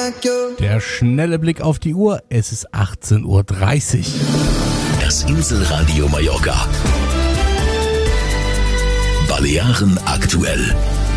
Der schnelle Blick auf die Uhr, es ist 18:30 Uhr. Das Inselradio Mallorca. Balearen aktuell.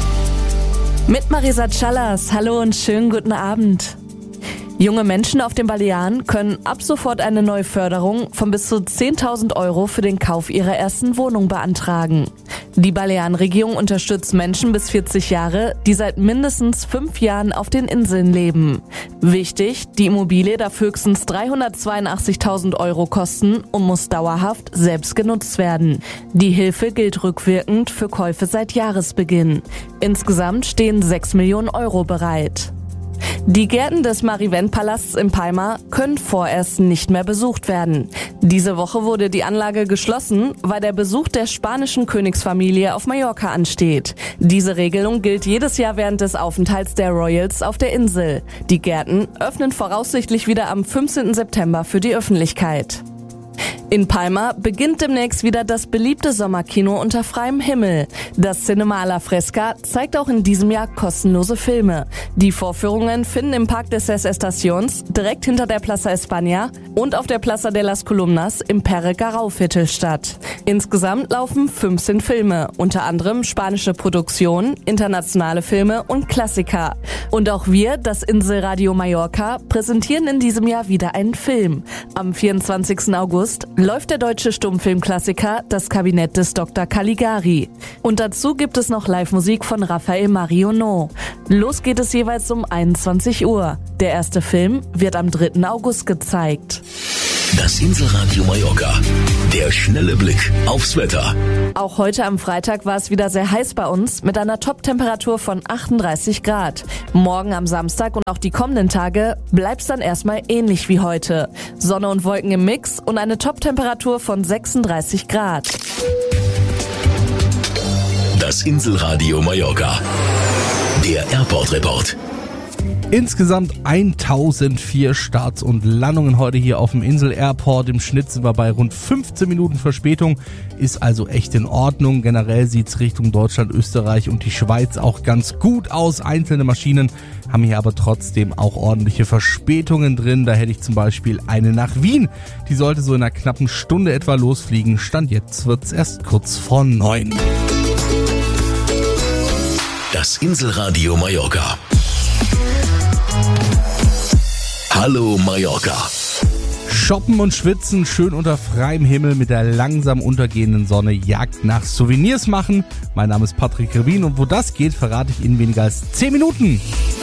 Mit Marisa Callas. Hallo und schönen guten Abend. Junge Menschen auf den Balearen können ab sofort eine neue Förderung von bis zu 10.000 Euro für den Kauf ihrer ersten Wohnung beantragen. Die Balearenregierung unterstützt Menschen bis 40 Jahre, die seit mindestens 5 Jahren auf den Inseln leben. Wichtig, die Immobilie darf höchstens 382.000 Euro kosten und muss dauerhaft selbst genutzt werden. Die Hilfe gilt rückwirkend für Käufe seit Jahresbeginn. Insgesamt stehen 6 Millionen Euro bereit. Die Gärten des Marivent-Palasts in Palma können vorerst nicht mehr besucht werden. Diese Woche wurde die Anlage geschlossen, weil der Besuch der spanischen Königsfamilie auf Mallorca ansteht. Diese Regelung gilt jedes Jahr während des Aufenthalts der Royals auf der Insel. Die Gärten öffnen voraussichtlich wieder am 15. September für die Öffentlichkeit. In Palma beginnt demnächst wieder das beliebte Sommerkino unter freiem Himmel. Das Cinema a la Fresca zeigt auch in diesem Jahr kostenlose Filme. Die Vorführungen finden im Park de Ses Estacions, direkt hinter der Plaza España und auf der Plaza de las Columnas im Pere Garau-Viertel statt. Insgesamt laufen 15 Filme, unter anderem spanische Produktionen, internationale Filme und Klassiker. Und auch wir, das Inselradio Mallorca, präsentieren in diesem Jahr wieder einen Film. Am 24. August läuft der deutsche Stummfilmklassiker Das Kabinett des Dr. Caligari. Und dazu gibt es noch Live-Musik von Raphael Marionneau. Los geht es jeweils um 21 Uhr. Der erste Film wird am 3. August gezeigt. Das Inselradio Mallorca. Der schnelle Blick aufs Wetter. Auch heute am Freitag war es wieder sehr heiß bei uns mit einer Top-Temperatur von 38 Grad. Morgen am Samstag und auch die kommenden Tage bleibt es dann erstmal ähnlich wie heute. Sonne und Wolken im Mix und eine Top-Temperatur von 36 Grad. Das Inselradio Mallorca. Der Airport Report. Insgesamt 1004 Starts und Landungen heute hier auf dem Insel Airport. Im Schnitt sind wir bei rund 15 Minuten Verspätung. Ist also echt in Ordnung. Generell sieht's Richtung Deutschland, Österreich und die Schweiz auch ganz gut aus. Einzelne Maschinen haben hier aber trotzdem auch ordentliche Verspätungen drin. Da hätte ich zum Beispiel eine nach Wien. Die sollte so in einer knappen Stunde etwa losfliegen. Stand jetzt wird's erst kurz vor 9. Das Inselradio Mallorca. Hallo Mallorca. Shoppen und schwitzen, schön unter freiem Himmel mit der langsam untergehenden Sonne, Jagd nach Souvenirs machen. Mein Name ist Patrick Revin und wo das geht, verrate ich Ihnen weniger als 10 Minuten.